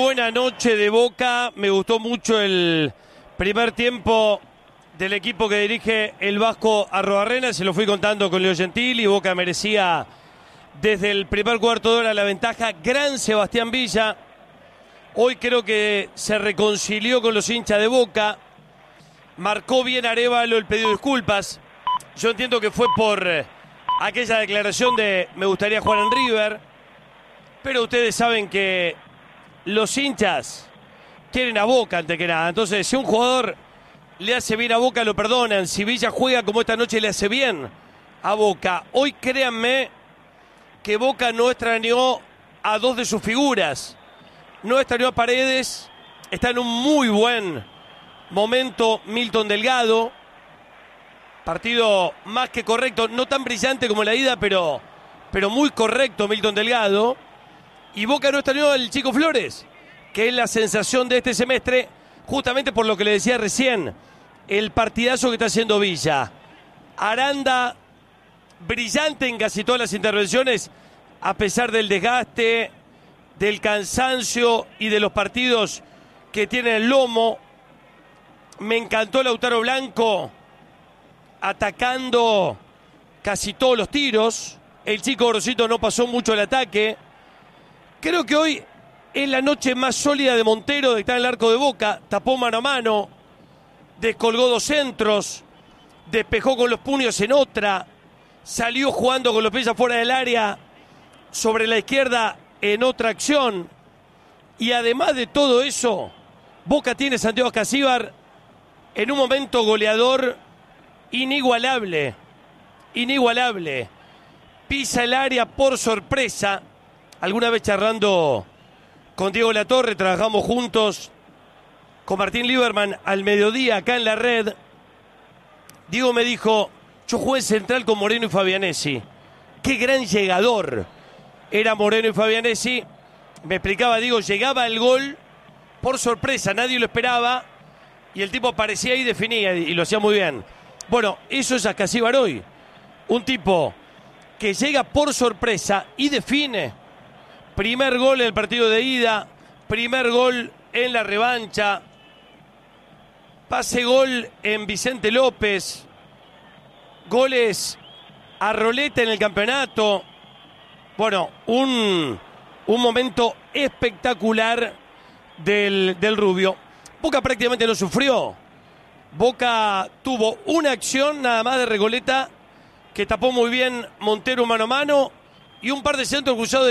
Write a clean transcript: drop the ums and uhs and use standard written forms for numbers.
buena noche de Boca. Me gustó mucho el primer tiempo del equipo que dirige el Vasco Arruabarrena. Se lo fui contando con Leo Gentili. Boca merecía desde el primer cuarto de hora la ventaja. Gran Sebastián Villa. Hoy creo que se reconcilió con los hinchas de Boca. Marcó bien Arévalo el pedido de disculpas. Yo entiendo que fue por aquella declaración de me gustaría jugar en River. Pero ustedes saben que los hinchas quieren a Boca antes que nada. Entonces, si un jugador le hace bien a Boca, lo perdonan. Si Villa juega como esta noche, le hace bien a Boca. Hoy créanme que Boca no extrañó a dos de sus figuras. No extrañó a Paredes. Está en un muy buen momento Milton Delgado. Partido más que correcto. No tan brillante como la ida, pero muy correcto Milton Delgado. Y Boca no extrañó al Chico Flores, que es la sensación de este semestre, justamente por lo que le decía recién, el partidazo que está haciendo Villa. Aranda, brillante en casi todas las intervenciones, a pesar del desgaste, del cansancio y de los partidos que tiene el lomo. Me encantó Lautaro Blanco, atacando casi todos los tiros. El Chico Gorosito no pasó mucho el ataque. Creo que hoy es la noche más sólida de Montero, de estar en el arco de Boca. Tapó mano a mano, descolgó dos centros, despejó con los puños en otra, salió jugando con los pies afuera del área, sobre la izquierda en otra acción. Y además de todo eso, Boca tiene a Santiago Ascasíbar en un momento goleador inigualable. Inigualable. Pisa el área por sorpresa. Alguna vez charlando con Diego Latorre, trabajamos juntos con Martín Lieberman al mediodía acá en la red. Diego me dijo, yo jugué en Central con Moreno y Fabianesi. Qué gran llegador era Moreno y Fabianesi. Me explicaba, Diego, llegaba el gol por sorpresa, nadie lo esperaba y el tipo aparecía y definía y lo hacía muy bien. Bueno, eso es Ascasíbar hoy. Un tipo que llega por sorpresa y define. Primer gol en el partido de ida, primer gol en la revancha, pase gol en Vicente López, goles a roleta en el campeonato. Bueno, un momento espectacular del Rubio. Boca prácticamente no sufrió. Boca tuvo una acción nada más de Recoleta que tapó muy bien Montero mano a mano y un par de centros cruzados